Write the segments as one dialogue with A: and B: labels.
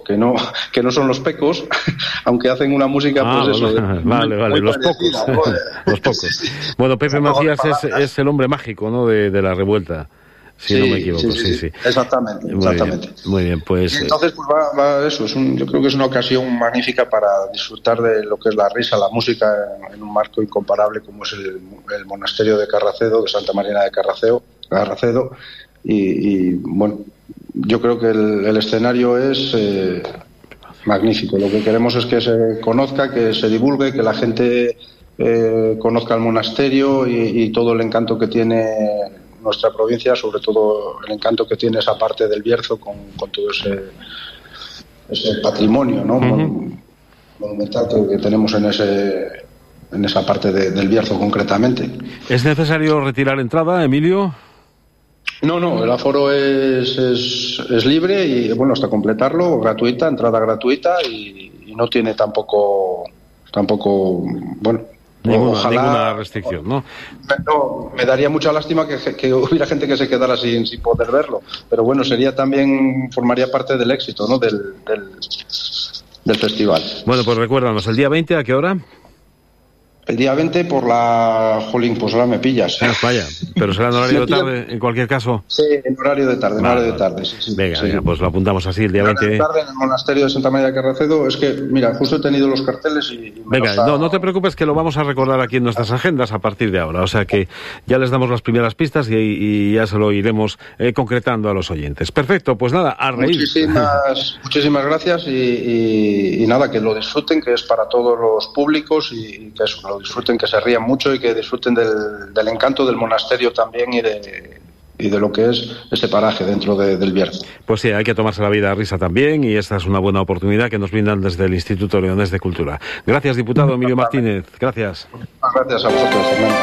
A: que no son los Pecos, aunque hacen una música, pues eso.
B: Vale, los pocos. Los pocos.
A: Sí.
B: Bueno, Pepe Macías es el hombre mágico, ¿no?, de la revuelta. Si no me equivoco, sí.
A: Exactamente.
B: Muy bien, pues...
A: Y entonces, pues va eso, yo creo que es una ocasión magnífica para disfrutar de lo que es la risa, la música, en un marco incomparable como es el monasterio de Carracedo, de Santa Marina de Carracedo, y bueno, yo creo que el escenario es magnífico. Lo que queremos es que se conozca, que se divulgue, que la gente conozca el monasterio y todo el encanto que tiene nuestra provincia, sobre todo el encanto que tiene esa parte del Bierzo con todo ese patrimonio, ¿no? Monumental que tenemos en esa parte del Bierzo concretamente.
B: ¿Es necesario retirar entrada, Emilio?
A: No, el aforo es libre y, bueno, hasta completarlo, entrada gratuita y no tiene tampoco, bueno...
B: Ninguna restricción, ¿no?
A: No, me daría mucha lástima que hubiera gente que se quedara sin poder verlo, pero bueno, formaría parte del éxito, ¿no?, del festival.
B: Bueno, pues recuérdanos, ¿el día 20 a qué hora?
A: El día 20 por la... Jolín, pues ahora me pillas.
B: Vaya, pero será en horario de tarde, en cualquier caso.
A: Sí, en horario de tarde, sí.
B: Venga, pues lo apuntamos así, el día 20.
A: De tarde en el monasterio de Santa María de Carracedo. Es que, mira, justo he tenido los carteles y...
B: Venga, no te preocupes, que lo vamos a recordar aquí en nuestras agendas a partir de ahora. O sea que ya les damos las primeras pistas y ya se lo iremos concretando a los oyentes. Perfecto, pues nada, a reír.
A: Muchísimas gracias y nada, que lo disfruten, que es para todos los públicos y que eso, lo disfruten, que se rían mucho y que disfruten del encanto del monasterio también y de lo que es ese paraje dentro del Bierzo.
B: Pues sí, hay que tomarse la vida a risa también y esta es una buena oportunidad que nos brindan desde el Instituto Leonés de Cultura. Gracias, diputado Emilio Martínez. Gracias.
A: Gracias a vosotros, Fernando.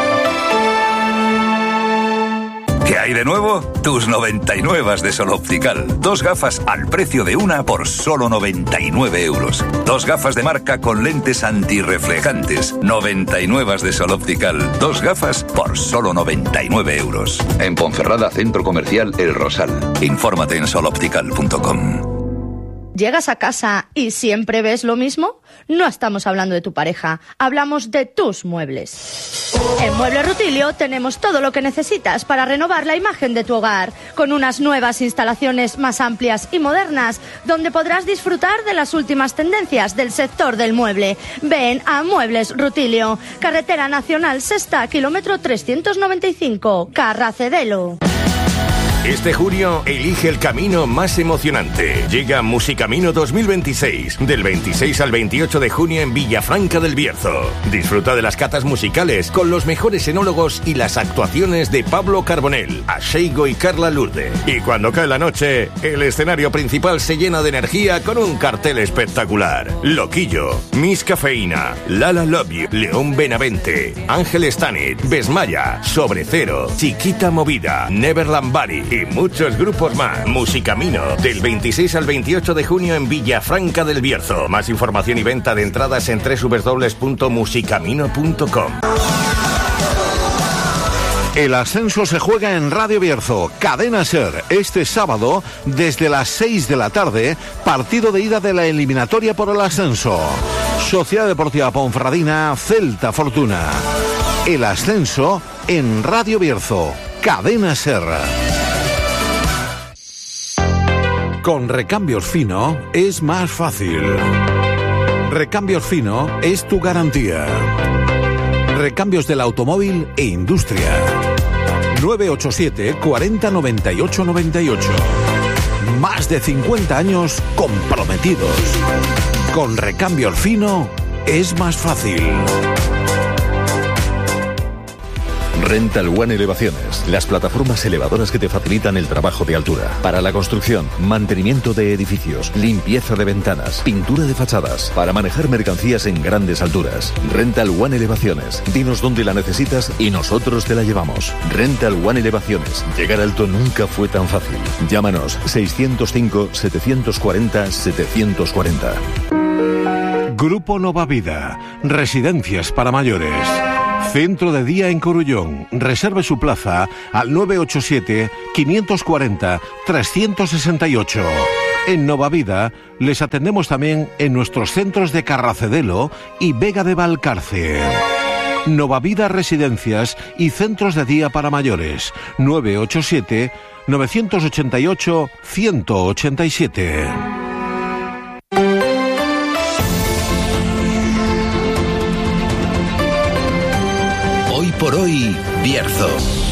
C: ¿Qué hay de nuevo? Tus 99 de Sol Optical. 2 gafas al precio de una por solo 99 euros. 2 gafas de marca con lentes antirreflejantes. 99 de Sol Optical. 2 gafas por solo 99 euros. En Ponferrada, Centro Comercial El Rosal. Infórmate en soloptical.com.
D: ¿Llegas a casa y siempre ves lo mismo? No estamos hablando de tu pareja, hablamos de tus muebles. En Muebles Rutilio tenemos todo lo que necesitas para renovar la imagen de tu hogar, con unas nuevas instalaciones más amplias y modernas, donde podrás disfrutar de las últimas tendencias del sector del mueble. Ven a Muebles Rutilio, Carretera Nacional Sexta, kilómetro 395, Carracedelo.
E: Este junio elige el camino más emocionante. Llega Musicamino 2026, del 26 al 28 de junio en Villafranca del Bierzo. Disfruta de las catas musicales con los mejores enólogos y las actuaciones de Pablo Carbonell, Asheigo y Carla Lourdes. Y cuando cae la noche, el escenario principal se llena de energía con un cartel espectacular. Loquillo, Miss Cafeína, Lala Love You, León Benavente, Ángel Stanit, Besmaya, Sobre Cero, Chiquita Movida, Neverland Bari y muchos grupos más. Musicamino, del 26 al 28 de junio en Villafranca del Bierzo. Más información y venta de entradas en www.musicamino.com.
F: El ascenso se juega en Radio Bierzo, Cadena Ser, este sábado desde las 6 de la tarde, partido de ida de la eliminatoria por el ascenso. Sociedad Deportiva Ponferradina, Celta Fortuna. El ascenso en Radio Bierzo, Cadena Ser. Con Recambios Fino es más fácil. Recambios Fino es tu garantía. Recambios del automóvil e industria. 987 40 98 98. Más de 50 años comprometidos. Con Recambios Fino es más fácil.
G: Rental One Elevaciones, las plataformas elevadoras que te facilitan el trabajo de altura. Para la construcción, mantenimiento de edificios, limpieza de ventanas, pintura de fachadas, para manejar mercancías en grandes alturas. Rental One Elevaciones, dinos dónde la necesitas y nosotros te la llevamos. Rental One Elevaciones, llegar alto nunca fue tan fácil. Llámanos 605 740 740.
F: Grupo Nova Vida, residencias para mayores. Centro de día en Corullón. Reserve su plaza al 987 540 368. En Novavida les atendemos también en nuestros centros de Carracedelo y Vega de Valcarce. Novavida Residencias y Centros de Día para Mayores. 987-988-187.
C: Hoy por hoy, Bierzo.